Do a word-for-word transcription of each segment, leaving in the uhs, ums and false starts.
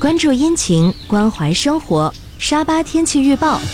关注阴晴，关怀生活。沙巴天气预报。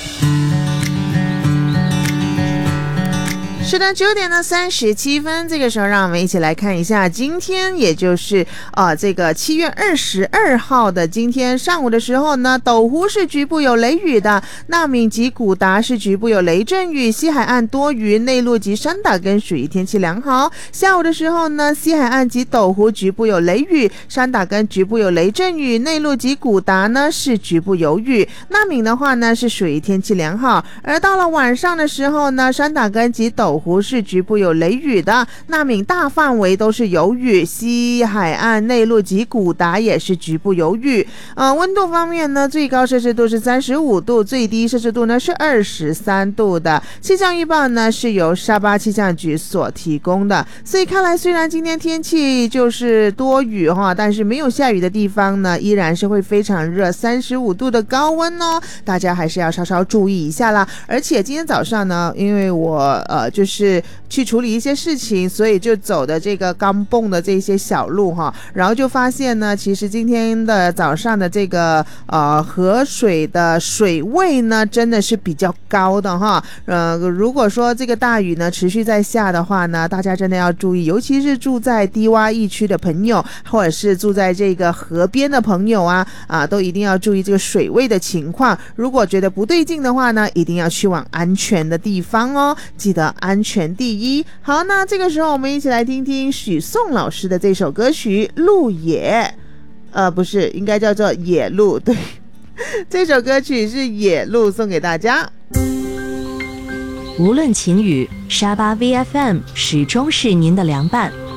是的，九点的三十七分，这个时候让我们一起来看一下今天，也就是呃这个七月二十二号的今天上午的时候呢，斗湖是局部有雷雨的，纳敏及古达是局部有雷阵雨，西海岸多云，内陆及山打根属于天气良好。下午的时候呢，西海岸及斗湖局部有雷雨，山打根局部有雷阵雨，内陆及古达呢是局部有雨，纳敏的话呢是属于天气良好。而到了晚上的时候呢，山打根及斗湖是局部有雷雨的，纳敏大范围都是有雨，西海岸、内陆及古达也是局部有雨。呃，温度方面呢，最高摄氏度是三十五度，最低摄氏度呢是二十三度的。气象预报呢是由沙巴气象局所提供的，所以看来虽然今天天气就是多雨哈，但是没有下雨的地方呢，依然是会非常热，三十五度的高温哦，大家还是要稍稍注意一下啦。而且今天早上呢，因为我呃就是去处理一些事情，所以就走的这个钢蹦的这些小路哈，然后就发现呢，其实今天的早上的这个呃河水的水位呢，真的是比较高的哈。呃，如果说这个大雨呢持续在下的话呢，大家真的要注意，尤其是住在低洼地区的朋友，或者是住在这个河边的朋友啊啊，都一定要注意这个水位的情况。如果觉得不对劲的话呢，一定要去往安全的地方哦，记得安全第一。好，那这个时候我们一起来听听许颂老师的这首歌曲《鹿野》，呃，不是，应该叫做《野鹿》。对，这首歌曲是《野鹿》，送给大家。 无论晴雨，沙巴 V F M 始终是您的良伴。